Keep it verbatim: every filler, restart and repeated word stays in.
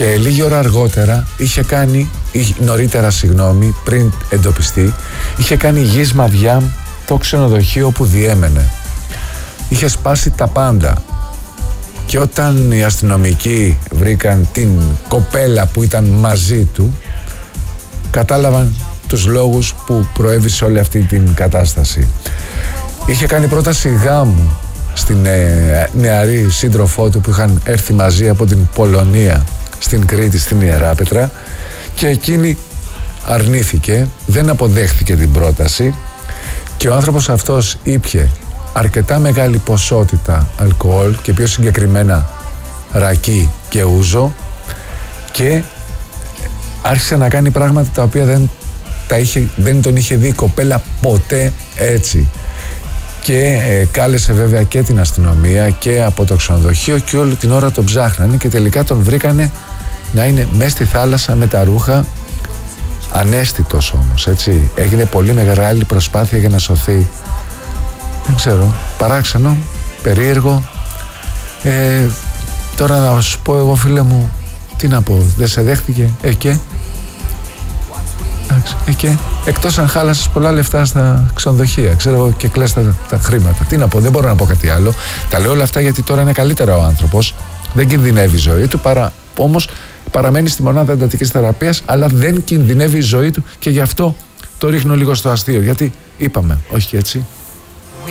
Και λίγη ώρα αργότερα είχε κάνει, νωρίτερα συγγνώμη, πριν εντοπιστεί, είχε κάνει γης μαδιά το ξενοδοχείο που διέμενε. Είχε σπάσει τα πάντα. Και όταν οι αστυνομικοί βρήκαν την κοπέλα που ήταν μαζί του, κατάλαβαν τους λόγους που προέβησε όλη αυτή την κατάσταση. Είχε κάνει πρόταση γάμου στην ε, νεαρή σύντροφό του που είχαν έρθει μαζί από την Πολωνία στην Κρήτη, στην Ιεράπετρα, και εκείνη αρνήθηκε, δεν αποδέχθηκε την πρόταση και ο άνθρωπος αυτός ήπιε αρκετά μεγάλη ποσότητα αλκοόλ και πιο συγκεκριμένα ρακί και ούζο και άρχισε να κάνει πράγματα τα οποία δεν, τα είχε, δεν τον είχε δει η κοπέλα ποτέ έτσι. Και ε, κάλεσε βέβαια και την αστυνομία και από το ξενοδοχείο και όλη την ώρα τον ψάχνανε και τελικά τον βρήκανε να είναι μέσα στη θάλασσα με τα ρούχα, ανέστητος όμως, έτσι. Έγινε πολύ μεγάλη προσπάθεια για να σωθεί. Δεν ξέρω, παράξενο, περίεργο. ε, Τώρα να σου πω εγώ, φίλε μου, τι να πω, δεν σε δέχτηκε, ε και ε, και εκτός αν χάλασες πολλά λεφτά στα ξενοδοχεία, ξέρω εγώ, και κλαις τα, τα χρήματα. Τι να πω, δεν μπορώ να πω κάτι άλλο. Τα λέω όλα αυτά γιατί τώρα είναι καλύτερα ο άνθρωπος, δεν κινδυνεύει η ζωή του, παρά, όμως παραμένει στη μονάδα εντατικής θεραπείας, αλλά δεν κινδυνεύει η ζωή του και γι' αυτό το ρίχνω λίγο στο αστείο, γιατί είπαμε, όχι έτσι.